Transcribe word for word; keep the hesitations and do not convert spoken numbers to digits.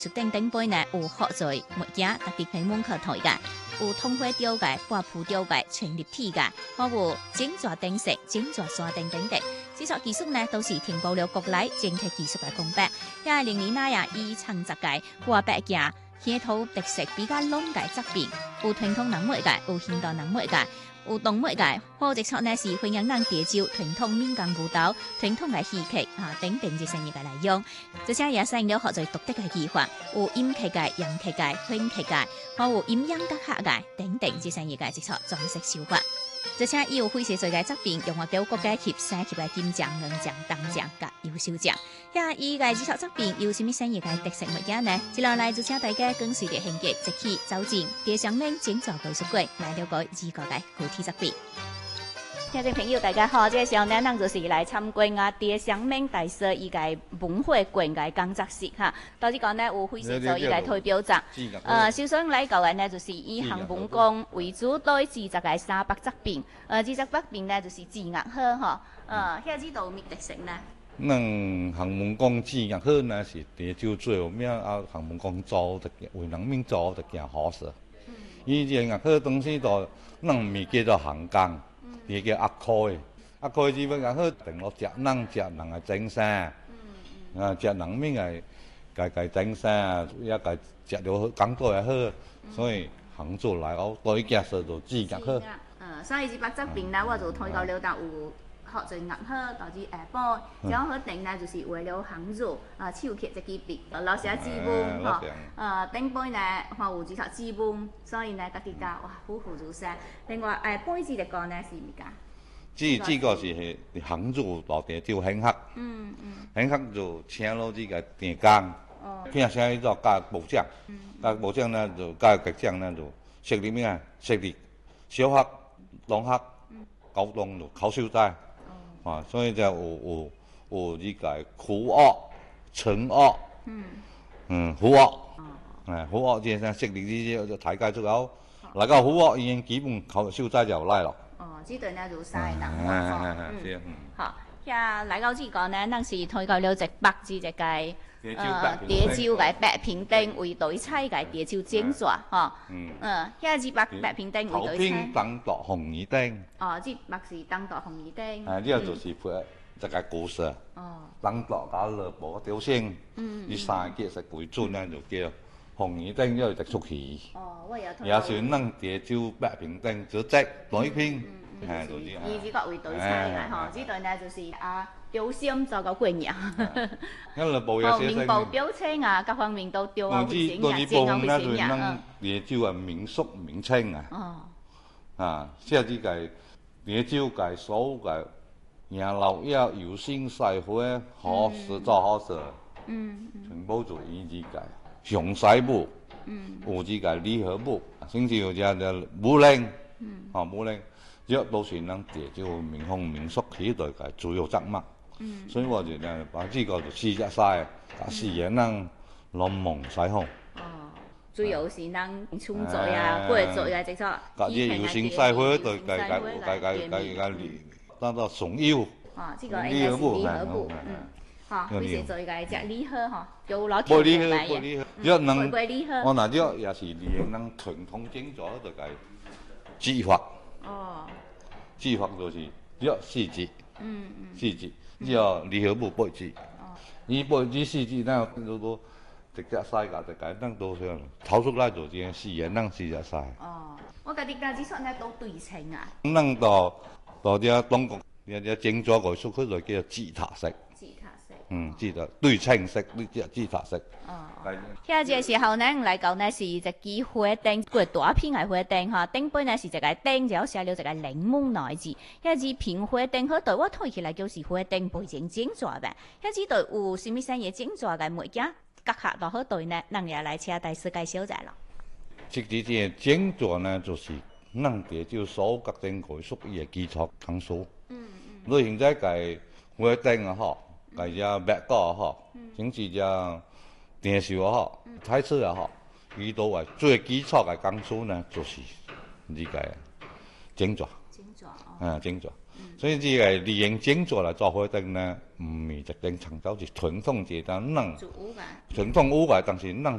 就頂頂杯呢有學在物件特別批門課台嘅，有通花雕嘅、八鋪雕嘅、全立體嘅，還有整座頂石、整座山頂等等。製作技術呢都是填補了國內整體技術嘅空白。因為零年那呀以長質嘅華白件，顯土特色比較濃嘅質變，有傳統能物嘅，有現代能物嘅。有動物嘅，或者說呢是會讓人蝶招傳統民間舞蹈、傳統嘅戲劇啊等等這些嘢嘅來用，這些也使用了學在獨特嘅技法，有音劇嘅、洋劇嘅、昆劇嘅，還有陰陽結合嘅等等這些嘢嘅製作裝飾手法。這些有非常多嘅作品，用獲到國家級、省級嘅金獎、銀獎、銅獎及優秀獎。也伊嘅製作作品有什麼新嘢嘅特色物件呢？接落來就請大家跟隨着興趣，即去走進蝶上面整座藝術館，來了解自個嘅具體作品。聽眾朋友大家好，這個時候呢，咱就是來參觀啊蝶上面大社伊個文化館嘅工作室哈。到時講呢有非常多伊個代表作，呃，首先來講嘅呢就是以行文工為主，對製作嘅三百作品，呃，製作作品呢就是字額好哈，呃，遐子道有咩特色呢？ 咱行文工字額好呢是蝶洲最有名啊，行文工做就為人民做就件好事。伊字額好東西就咱唔係叫做行工。伊叫壓開，壓開只要壓好，定落食人食人嘅整衫，啊食人面嘅家家整衫，也家食了工作也好，所以行做來我對件事就自然好。 嗯，所以呢把作品呢，我就推到了但有學在壓好，導致下晡，然後定呢就是為了行做啊手刻這幾筆，老寫字本吼，呃頂杯呢還有幾套字本，所以呢家己家哇虎虎如山。另外誒杯子嚟講呢是咩㗎？ 這這個是係行做到地就興刻， 嗯嗯， 興刻就請落這個電工，片請呢就加部長，加部長呢就加局長呢就設立咩啊？設立小刻、中刻、高中就考收齋。啊，所以就有有有呢個虎樂、陳樂，嗯嗯虎樂，誒虎樂即係識你呢啲大家都有，嚟個虎樂已經基本考收齋就嚟咯。 哦，呢對呢就晒人喎，嗯，好，呀嚟到呢個呢，咱是推介了一百支一個誒蝶洲嘅白平頂為對彩嘅蝶洲整座，嚇，嗯嗯，遐支白白平頂為對彩。頭篇當作紅耳釘。 哦，呢白是當作紅耳釘。 誒，呢個就是配一個故事。哦。當作搞樂寶雕星。嗯。呢三個是為主呢，就叫紅耳釘，因為就出戲。哦，我有睇。也算咱蝶洲白平頂就即對篇。係，就啲。 以呢個為對彩嘅，嗬，呢對呢就是啊。雕星做到幾年？哦，面部表情啊，各方面都雕啊，會整啊，整啊，會整啊。 蝶洲嘅民俗名稱啊。哦。啊，即係呢個蝶洲嘅所有嘅養老院、有聲社會、好事做好事，嗯，全部就以呢個上西部，嗯，有呢個離合部，甚至有隻嘅武陵，嗯，啊武陵，呢都是咱蝶洲民風民俗起來嘅主要作物。嗯，所以我就呢把呢個就試一曬，把視野咱落蒙西方。哦， 主要是咱創作呀、製作呀，即係個啲有聲社會對介介介介介介當作崇優。 哦，呢個應該是離合部，嗯，嚇，佢是做介只離合嗬，有攞條嚟嘅。 若能，我嗱呢也是連咱傳統整咗就介字法。哦，字法就是約四字，嗯嗯，四字。呢個離合部八字，呢八字四字呢都都直接曬㗎，直接咱都上炒出來就啲四眼咱直接曬。哦， 我家己家己說呢都對稱啊。 咱到到啲中國啲啲整咗個屬佢就叫做字塔式。 字塔式。 嗯，字塔對稱式呢隻字塔式。 哦。遐個時候呢嚟講呢是一支花燈，個大片嘅花燈嚇，頂杯呢是一個燈，就寫了一個檸檬來字。遐支片花燈好對我睇起來就是花燈背景整座嘅。遐支對有什麼新嘢整座嘅物件，結合到好對呢？咱也來請大師介紹下咯。 即啲啲整座呢，就是咱蝶洲所各種藝術嘅基礎元素。嗯嗯。你現在個花燈啊，嗬，個只白果啊，嗬，甚至只電視啊，嗬，彩色啊，嗬，遇到嘅最基礎嘅元素呢，就是呢個整座。 整座哦。 啊，整座。 所以呢個利用建築嚟做活動呢，唔係一定長久，是傳統節，但能傳統舞嘅，但是能